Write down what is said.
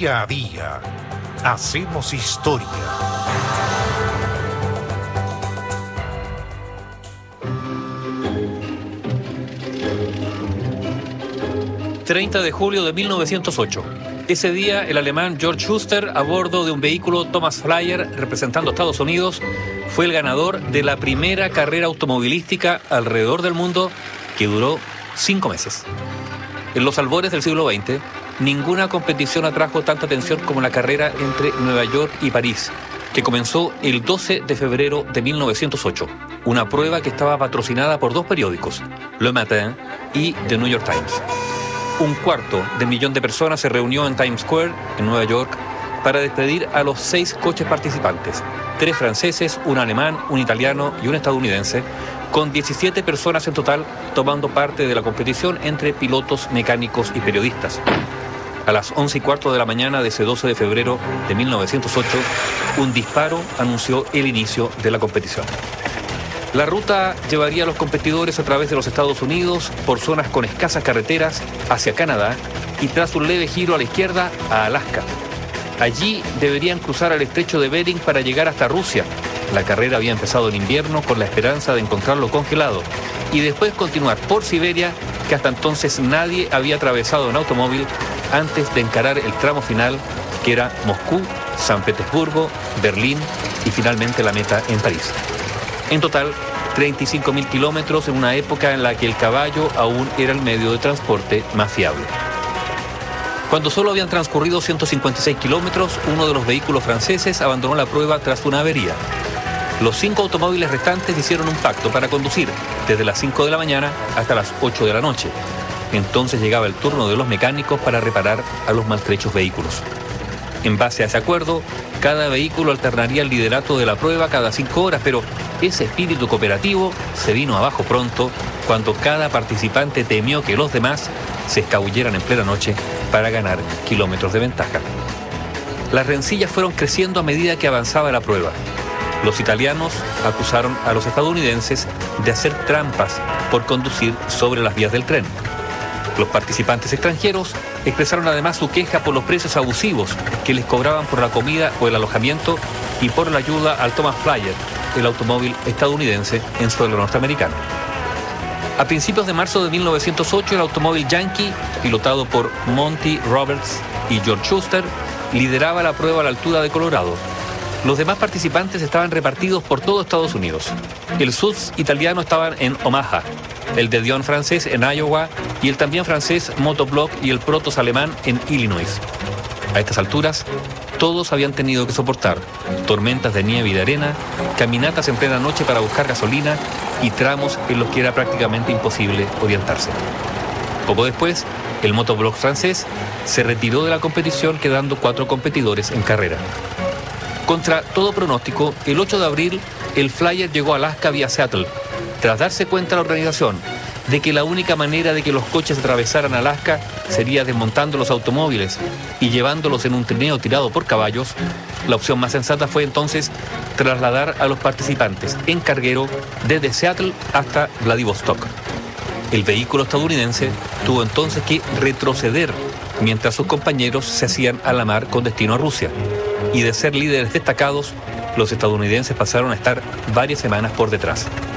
Día a día hacemos historia. ...30 de julio de 1908. Ese día, el alemán Georg Schuster, a bordo de un vehículo Thomas Flyer, representando a Estados Unidos, fue el ganador de la primera carrera automovilística alrededor del mundo, que duró 5 meses. En los albores del siglo XX, ninguna competición atrajo tanta atención como la carrera entre Nueva York y París, que comenzó el 12 de febrero de 1908, una prueba que estaba patrocinada por 2 periódicos, Le Matin y The New York Times. 250.000 de personas se reunió en Times Square, en Nueva York, para despedir a los 6 coches participantes, 3 franceses, un alemán, un italiano y un estadounidense, con 17 personas en total tomando parte de la competición entre pilotos, mecánicos y periodistas. A las 11:15 de la mañana de ese 12 de febrero de 1908, un disparo anunció el inicio de la competición. La ruta llevaría a los competidores a través de los Estados Unidos, por zonas con escasas carreteras, hacia Canadá y tras un leve giro a la izquierda, a Alaska. Allí deberían cruzar el estrecho de Bering para llegar hasta Rusia. La carrera había empezado en invierno con la esperanza de encontrarlo congelado y después continuar por Siberia, que hasta entonces nadie había atravesado en automóvil, antes de encarar el tramo final, que era Moscú, San Petersburgo, Berlín y finalmente la meta en París. En total, 35.000 kilómetros en una época en la que el caballo aún era el medio de transporte más fiable. Cuando solo habían transcurrido 156 kilómetros, uno de los vehículos franceses abandonó la prueba tras una avería. Los 5 automóviles restantes hicieron un pacto para conducir desde las 5 de la mañana hasta las 8 de la noche. Entonces llegaba el turno de los mecánicos para reparar a los maltrechos vehículos. En base a ese acuerdo, cada vehículo alternaría el liderato de la prueba cada 5 horas, pero ese espíritu cooperativo se vino abajo pronto cuando cada participante temió que los demás se escabulleran en plena noche para ganar kilómetros de ventaja. Las rencillas fueron creciendo a medida que avanzaba la prueba. Los italianos acusaron a los estadounidenses de hacer trampas por conducir sobre las vías del tren. Los participantes extranjeros expresaron además su queja por los precios abusivos que les cobraban por la comida o el alojamiento y por la ayuda al Thomas Flyer, el automóvil estadounidense en suelo norteamericano. A principios de marzo de 1908, el automóvil Yankee, pilotado por Monty Roberts y George Schuster, lideraba la prueba a la altura de Colorado. Los demás participantes estaban repartidos por todo Estados Unidos. El SUV italiano estaba en Omaha, el de Dion francés en Iowa y el también francés Motobloc y el Protos alemán en Illinois. A estas alturas, todos habían tenido que soportar tormentas de nieve y de arena, caminatas en plena noche para buscar gasolina y tramos en los que era prácticamente imposible orientarse. Poco después, el Motobloc francés se retiró de la competición, quedando 4 competidores en carrera. Contra todo pronóstico, el 8 de abril, el Flyer llegó a Alaska vía Seattle, tras darse cuenta la organización de que la única manera de que los coches atravesaran Alaska sería desmontando los automóviles y llevándolos en un trineo tirado por caballos. La opción más sensata fue entonces trasladar a los participantes en carguero desde Seattle hasta Vladivostok. El vehículo estadounidense tuvo entonces que retroceder mientras sus compañeros se hacían a la mar con destino a Rusia. Y de ser líderes destacados, los estadounidenses pasaron a estar varias semanas por detrás.